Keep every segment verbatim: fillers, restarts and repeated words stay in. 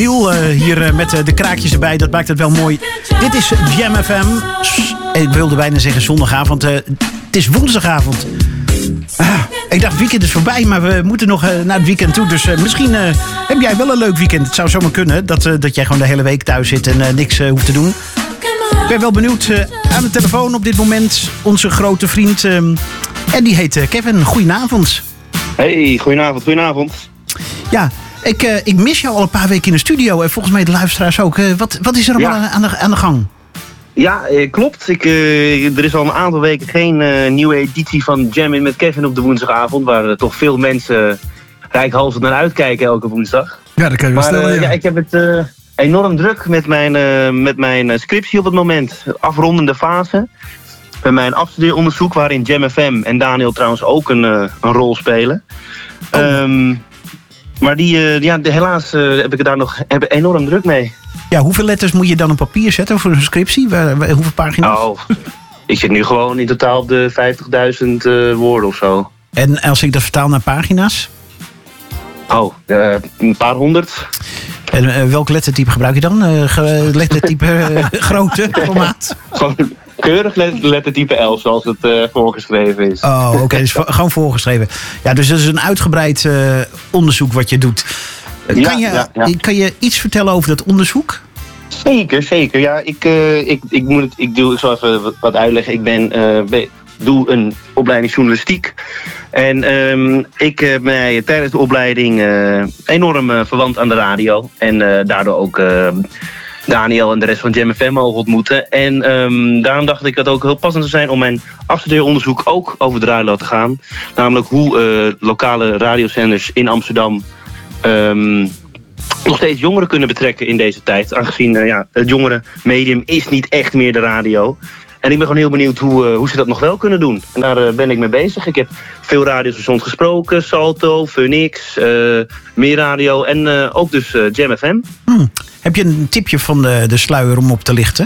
Niel, uh, hier uh, met uh, de kraakjes erbij, dat maakt het wel mooi. Dit is Jam F M. Ik wilde bijna zeggen zondagavond. Uh, het is woensdagavond. Ah, ik dacht, het weekend is voorbij, maar we moeten nog uh, naar het weekend toe. Dus uh, misschien uh, heb jij wel een leuk weekend. Het zou zomaar kunnen dat, uh, dat jij gewoon de hele week thuis zit en uh, niks uh, hoeft te doen. Ik ben wel benieuwd. Uh, aan de telefoon op dit moment onze grote vriend. Uh, en die heet uh, Kevin. Goedenavond. Hey, goedenavond, goedenavond. Ja, ik, uh, ik mis jou al een paar weken in de studio. En volgens mij de luisteraars ook. Uh, wat, wat is er allemaal ja. aan, de, aan de gang? Ja, eh, klopt. Ik, uh, er is al een aantal weken geen uh, nieuwe editie van Jam in met Kevin op de woensdagavond. Waar uh, toch veel mensen rijkhalsend naar uitkijken elke woensdag. Ja, dat kan je wel maar, stellen, uh, ja. ja. Ik heb het uh, enorm druk met mijn, uh, met mijn scriptie op het moment. Afrondende fase. Bij mijn afstudeeronderzoek waarin Jam F M en Daniel trouwens ook een, uh, een rol spelen. Oh. Um, maar die, uh, ja, de, helaas uh, heb ik er daar nog heb enorm druk mee. Ja, hoeveel letters moet je dan op papier zetten voor een scriptie? Waar, waar, hoeveel pagina's? Oh, ik zit nu gewoon in totaal op de vijftigduizend uh, woorden of zo. En als ik dat vertaal naar pagina's? Oh, uh, een paar honderd. En uh, welk lettertype gebruik je dan? Uh, lettertype uh, grootte, formaat? Gewoon keurig lettertype elf, zoals het uh, voorgeschreven is. Oh, oké, okay, dus vo- gewoon voorgeschreven. Ja, dus dat is een uitgebreid uh, onderzoek wat je doet. Uh, kan, ja, je, ja, ja. kan je iets vertellen over dat onderzoek? Zeker, zeker. Ja, ik, uh, ik, ik, moet het, ik, doe, ik zal even wat uitleggen. Ik ben, uh, be, doe een opleiding journalistiek. En um, ik heb mij tijdens de opleiding uh, enorm uh, verwant aan de radio. En uh, daardoor ook uh, Daniel en de rest van Jam F M mogen ontmoeten. En um, daarom dacht ik dat het ook heel passend zou zijn om mijn afstudeeronderzoek ook over de radio te gaan. Namelijk hoe uh, lokale radiozenders in Amsterdam Um, nog steeds jongeren kunnen betrekken in deze tijd. Aangezien uh, ja, het jongere medium is niet echt meer de radio. En ik ben gewoon heel benieuwd hoe, uh, hoe ze dat nog wel kunnen doen. En daar uh, ben ik mee bezig. Ik heb veel radiostations gesproken. Salto, Phoenix, uh, Meer Radio en uh, ook dus uh, Jam F M. Hmm. Heb je een tipje van de, de sluier om op te lichten?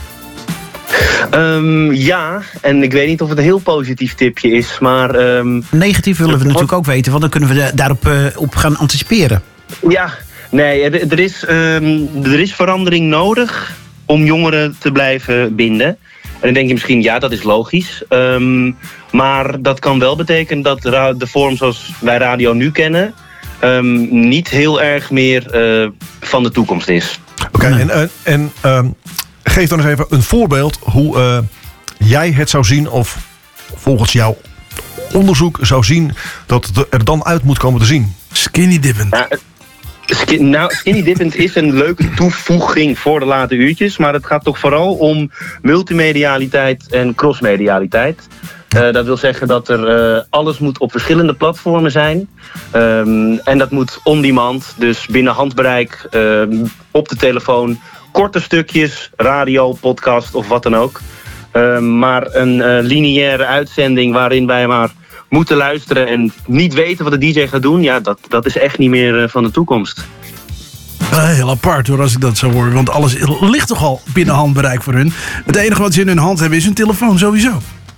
Um, ja, en ik weet niet of het een heel positief tipje is, maar Um, negatief willen we wat natuurlijk ook weten, want dan kunnen we daarop uh, op gaan anticiperen. Ja, nee, er, er, is, um, er is verandering nodig om jongeren te blijven binden. En dan denk je misschien, ja, dat is logisch. Um, maar dat kan wel betekenen dat de vorm zoals wij radio nu kennen Um, niet heel erg meer uh, van de toekomst is. Oké, okay, en, en um, geef dan eens even een voorbeeld hoe uh, jij het zou zien, of volgens jouw onderzoek zou zien dat het er dan uit moet komen te zien. Skinny dippend. Ja, skin, nou, skinny dippend is een leuke toevoeging voor de late uurtjes, maar het gaat toch vooral om multimedialiteit en crossmedialiteit. Uh, dat wil zeggen dat er uh, alles moet op verschillende platformen zijn. Um, en dat moet on-demand, dus binnen handbereik, um, op de telefoon. Korte stukjes, radio, podcast of wat dan ook. Um, maar een uh, lineaire uitzending waarin wij maar moeten luisteren en niet weten wat de D J gaat doen, ja, dat, dat is echt niet meer uh, van de toekomst. Uh, heel apart hoor, als ik dat zo hoor. Want alles ligt toch al binnen handbereik voor hun. Het enige wat ze in hun hand hebben is hun telefoon, sowieso.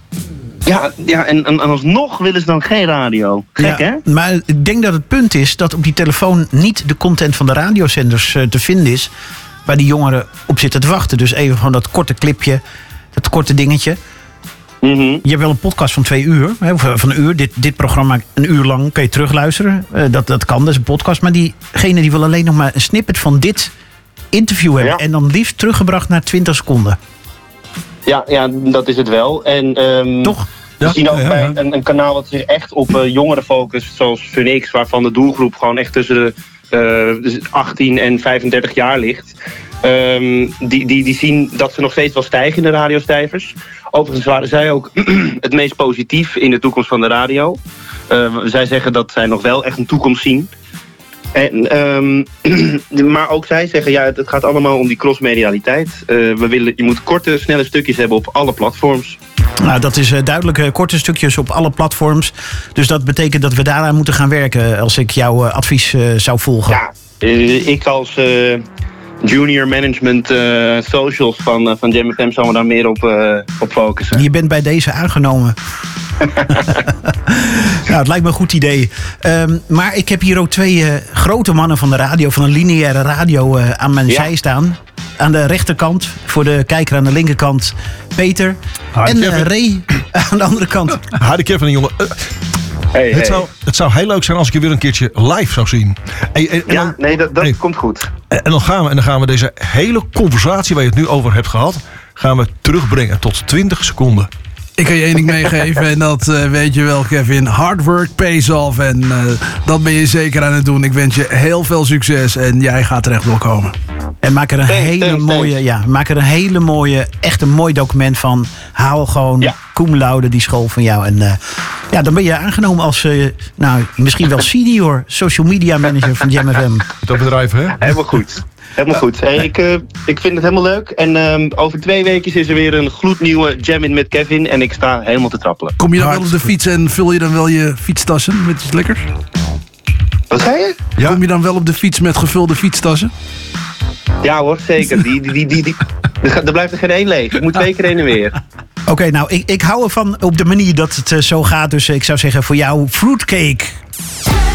Ja, ja en, en alsnog willen ze dan geen radio. Gek, ja, hè? Maar ik denk dat het punt is dat op die telefoon niet de content van de radiozenders uh, te vinden is waar die jongeren op zitten te wachten. Dus even gewoon dat korte clipje, dat korte dingetje. Mm-hmm. Je hebt wel een podcast van twee uur, hè, of van een uur. Dit, dit programma een uur lang kan je terugluisteren. Uh, dat, dat kan, dat is een podcast. Maar diegene die wil alleen nog maar een snippet van dit interview hebben. Ja. En dan liefst teruggebracht naar twintig seconden. Ja, ja, dat is het wel. En, um, toch? We zien ook ja, ja, ja. bij een, een kanaal dat zich echt op uh, jongeren focust, zoals Phoenix, waarvan de doelgroep gewoon echt tussen de uh, achttien en vijfendertig jaar ligt. Um, die, die, die zien dat ze nog steeds wel stijgen in de radiocijfers. Overigens waren zij ook het meest positief in de toekomst van de radio. Uh, zij zeggen dat zij nog wel echt een toekomst zien. En, um, maar ook zij zeggen, ja, het gaat allemaal om die crossmedialiteit. Uh, we willen, je moet korte, snelle stukjes hebben op alle platforms. Nou, dat is uh, duidelijk uh, korte stukjes op alle platforms. Dus dat betekent dat we daaraan moeten gaan werken als ik jouw uh, advies uh, zou volgen. Ja, uh, ik als uh, junior management uh, socials van, uh, van Jam F M zullen we daar meer op, uh, op focussen. Je bent bij deze aangenomen. Nou, het lijkt me een goed idee. Um, maar ik heb hier ook twee uh, grote mannen van de radio, van een lineaire radio uh, aan mijn ja. zij staan. Aan de rechterkant, voor de kijker aan de linkerkant, Peter. Hi, en uh, Ray aan de andere kant. Hi, Kevin, jongen. Uh, hey, het, hey. Zou, het zou heel leuk zijn als ik je weer een keertje live zou zien. En, en, en ja, dan, nee, dat, dat hey, komt goed. En, en, dan gaan we, en dan gaan we deze hele conversatie waar je het nu over hebt gehad, gaan we terugbrengen tot twintig seconden. Ik kan je één ding meegeven en dat uh, weet je wel, Kevin. Hard work pays off en uh, dat ben je zeker aan het doen. Ik wens je heel veel succes en jij gaat terecht wel komen. En maak er een thanks, hele thanks, mooie, thanks. ja, maak er een hele mooie, echt een mooi document van. Haal gewoon ja. cum laude die school van jou. En uh, ja, dan ben je aangenomen als, uh, nou, misschien wel senior social media manager van Jam F M. Dat bedrijf, hè? Helemaal goed. Helemaal goed. Hey, ik, uh, ik vind het helemaal leuk. En um, over twee weken is er weer een gloednieuwe Jam In met Kevin. En ik sta helemaal te trappelen. Kom je dan wel op de fiets en vul je dan wel je fietstassen met iets lekkers? Wat zei je? Ja. Kom je dan wel op de fiets met gevulde fietstassen? Ja hoor, zeker. Die, die, die, die, die. Er blijft er geen één leeg. Ik moet twee keer heen en weer. Oké, okay, nou, ik, ik hou ervan op de manier dat het uh, zo gaat. Dus uh, ik zou zeggen voor jou fruitcake.